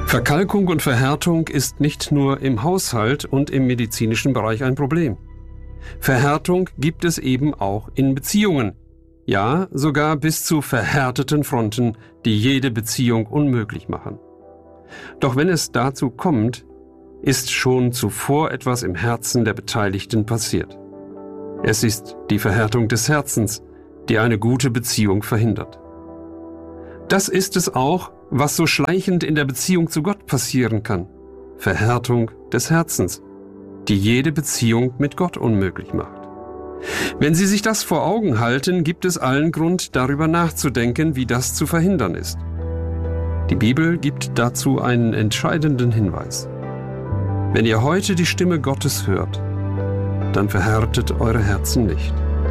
Verkalkung und Verhärtung ist nicht nur im Haushalt und im medizinischen Bereich ein Problem. Verhärtung gibt es eben auch in Beziehungen. Ja, sogar bis zu verhärteten Fronten, die jede Beziehung unmöglich machen. Doch wenn es dazu kommt, ist schon zuvor etwas im Herzen der Beteiligten passiert. Es ist die Verhärtung des Herzens, die eine gute Beziehung verhindert. Das ist es auch, was so schleichend in der Beziehung zu Gott passieren kann. Verhärtung des Herzens, die jede Beziehung mit Gott unmöglich macht. Wenn Sie sich das vor Augen halten, gibt es allen Grund, darüber nachzudenken, wie das zu verhindern ist. Die Bibel gibt dazu einen entscheidenden Hinweis. Wenn ihr heute die Stimme Gottes hört, dann verhärtet eure Herzen nicht.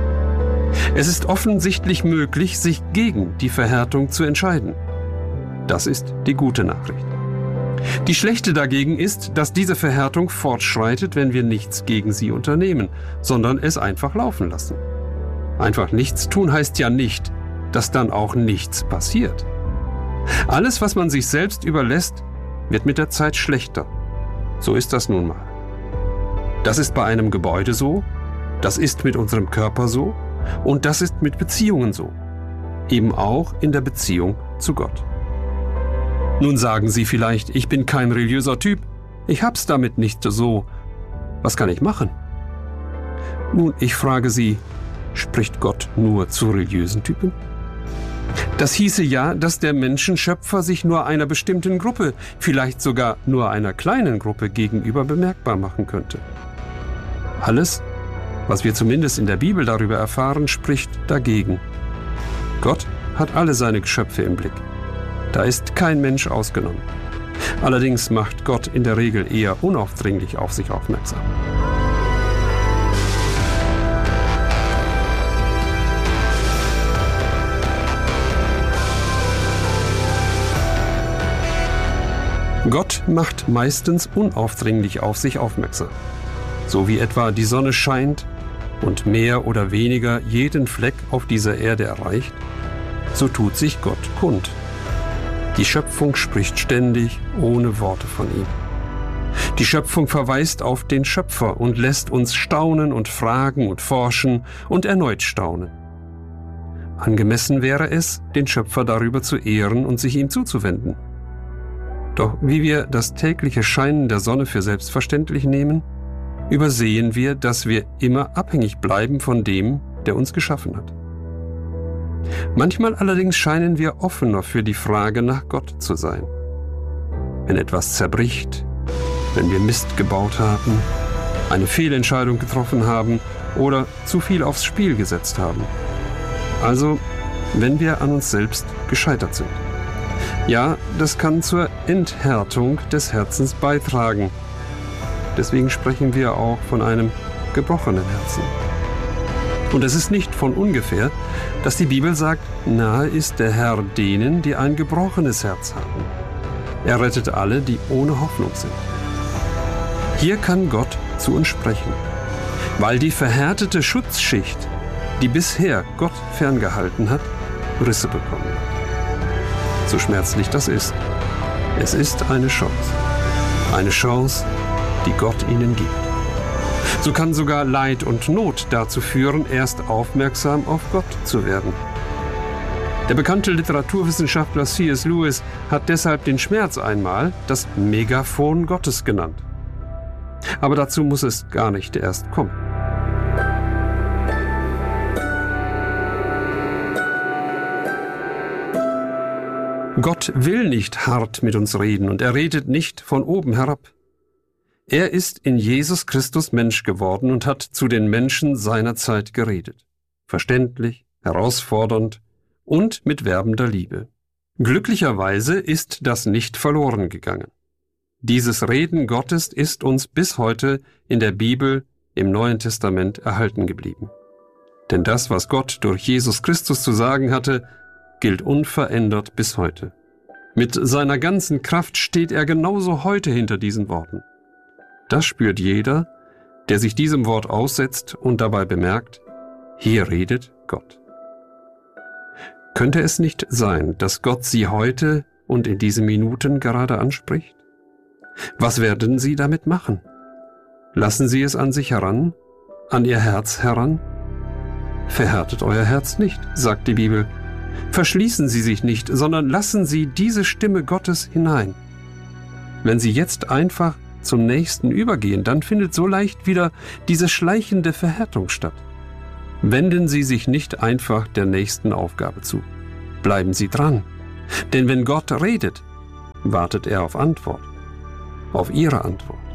Es ist offensichtlich möglich, sich gegen die Verhärtung zu entscheiden. Das ist die gute Nachricht. Die schlechte dagegen ist, dass diese Verhärtung fortschreitet, wenn wir nichts gegen sie unternehmen, sondern es einfach laufen lassen. Einfach nichts tun heißt ja nicht, dass dann auch nichts passiert. Alles, was man sich selbst überlässt, wird mit der Zeit schlechter. So ist das nun mal. Das ist bei einem Gebäude so, das ist mit unserem Körper so und das ist mit Beziehungen so. Eben auch in der Beziehung zu Gott. Nun sagen Sie vielleicht, ich bin kein religiöser Typ, ich hab's damit nicht so. Was kann ich machen? Nun, ich frage Sie, spricht Gott nur zu religiösen Typen? Das hieße ja, dass der Menschenschöpfer sich nur einer bestimmten Gruppe, vielleicht sogar nur einer kleinen Gruppe gegenüber bemerkbar machen könnte. Alles, was wir zumindest in der Bibel darüber erfahren, spricht dagegen. Gott hat alle seine Geschöpfe im Blick. Da ist kein Mensch ausgenommen. Allerdings macht Gott in der Regel eher unaufdringlich auf sich aufmerksam. Gott macht meistens unaufdringlich auf sich aufmerksam. So wie etwa die Sonne scheint und mehr oder weniger jeden Fleck auf dieser Erde erreicht, so tut sich Gott kund. Die Schöpfung spricht ständig, ohne Worte von ihm. Die Schöpfung verweist auf den Schöpfer und lässt uns staunen und fragen und forschen und erneut staunen. Angemessen wäre es, den Schöpfer darüber zu ehren und sich ihm zuzuwenden. Doch wie wir das tägliche Scheinen der Sonne für selbstverständlich nehmen, übersehen wir, dass wir immer abhängig bleiben von dem, der uns geschaffen hat. Manchmal allerdings scheinen wir offener für die Frage nach Gott zu sein. Wenn etwas zerbricht, wenn wir Mist gebaut haben, eine Fehlentscheidung getroffen haben oder zu viel aufs Spiel gesetzt haben. Also, wenn wir an uns selbst gescheitert sind. Ja, das kann zur Enthärtung des Herzens beitragen. Deswegen sprechen wir auch von einem gebrochenen Herzen. Und es ist nicht von ungefähr, dass die Bibel sagt, nahe ist der Herr denen, die ein gebrochenes Herz haben. Er rettet alle, die ohne Hoffnung sind. Hier kann Gott zu uns sprechen, weil die verhärtete Schutzschicht, die bisher Gott ferngehalten hat, Risse bekommen hat. So schmerzlich das ist, es ist eine Chance, die Gott ihnen gibt. So kann sogar Leid und Not dazu führen, erst aufmerksam auf Gott zu werden. Der bekannte Literaturwissenschaftler C.S. Lewis hat deshalb den Schmerz einmal das Megafon Gottes genannt. Aber dazu muss es gar nicht erst kommen. Gott will nicht hart mit uns reden und er redet nicht von oben herab. Er ist in Jesus Christus Mensch geworden und hat zu den Menschen seiner Zeit geredet. Verständlich, herausfordernd und mit werbender Liebe. Glücklicherweise ist das nicht verloren gegangen. Dieses Reden Gottes ist uns bis heute in der Bibel im Neuen Testament erhalten geblieben. Denn das, was Gott durch Jesus Christus zu sagen hatte, gilt unverändert bis heute. Mit seiner ganzen Kraft steht er genauso heute hinter diesen Worten. Das spürt jeder, der sich diesem Wort aussetzt und dabei bemerkt, hier redet Gott. Könnte es nicht sein, dass Gott Sie heute und in diesen Minuten gerade anspricht? Was werden Sie damit machen? Lassen Sie es an sich heran, an Ihr Herz heran? Verhärtet euer Herz nicht, sagt die Bibel. Verschließen Sie sich nicht, sondern lassen Sie diese Stimme Gottes hinein. Wenn Sie jetzt einfach zum Nächsten übergehen, dann findet so leicht wieder diese schleichende Verhärtung statt. Wenden Sie sich nicht einfach der nächsten Aufgabe zu. Bleiben Sie dran. Denn wenn Gott redet, wartet er auf Antwort. Auf Ihre Antwort.